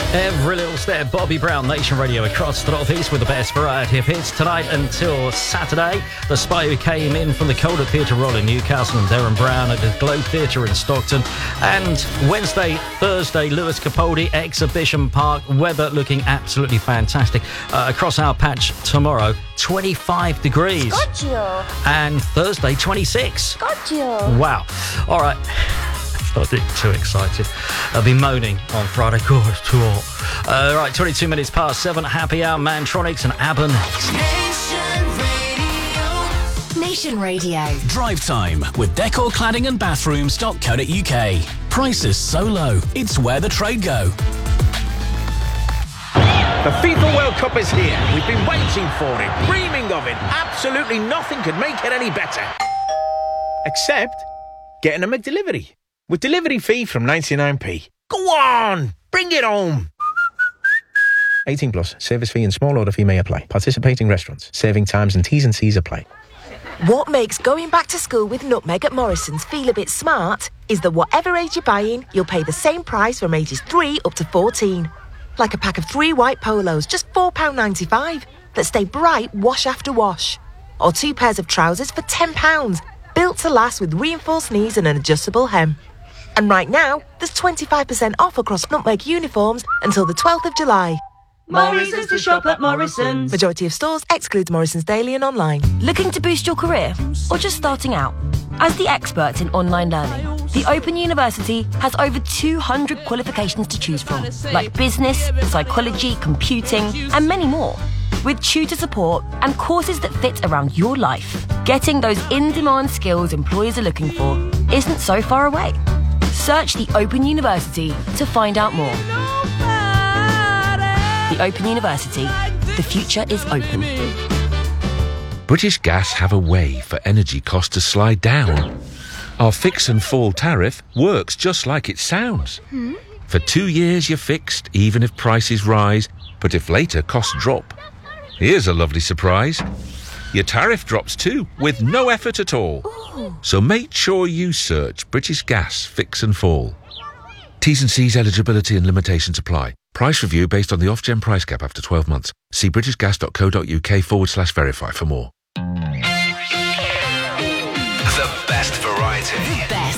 Every little step, Bobby Brown, Nation Radio across the Northeast with the best variety of hits tonight until Saturday. The Spy Who Came In from the Calder Theatre Roll in Newcastle and Darren Brown at the Globe Theatre in Stockton. And Wednesday, Thursday, Lewis Capaldi, Exhibition Park. Weather looking absolutely fantastic. Across our patch tomorrow, 25 degrees. Got you. And Thursday, 26. Got you. Wow. All right. Not getting too excited. I'll be moaning on Friday. God, it's too hot. Right, 22 minutes past 7. Happy Hour, Mantronics and ABBA next. Nation Radio. Drive time with Decor Cladding and Bathrooms.co.uk. Prices so low, it's where the trade go. The FIFA World Cup is here. We've been waiting for it, dreaming of it. Absolutely nothing could make it any better. Except getting a McDelivery. With delivery fee from 99p. Go on! Bring it home! 18 plus. Service fee and small order fee may apply. Participating restaurants. Serving times and T's and C's apply. What makes going back to school with Nutmeg at Morrison's feel a bit smart is that whatever age you're buying, you'll pay the same price from ages 3 up to 14. Like a pack of 3 white polos, just £4.95, that stay bright wash after wash. Or 2 pairs of trousers for £10, built to last with reinforced knees and an adjustable hem. And right now, there's 25% off across Nutmeg uniforms until the 12th of July. Morrison's to shop at Morrison's. Majority of stores excludes Morrison's Daily and online. Looking to boost your career or just starting out? As the experts in online learning, the Open University has over 200 qualifications to choose from, like business, psychology, computing, and many more. With tutor support and courses that fit around your life, getting those in-demand skills employers are looking for isn't so far away. Search the Open University to find out more. The Open University. The future is open. British Gas have a way for energy costs to slide down. Our fix and fall tariff works just like it sounds. For 2 years you're fixed, even if prices rise, but if later costs drop. Here's a lovely surprise. Your tariff drops too, with no effort at all. Ooh. So make sure you search British Gas Fix and Fall. T's and C's eligibility and limitations apply. Price review based on the Ofgem price cap after 12 months. See britishgas.co.uk/verify for more.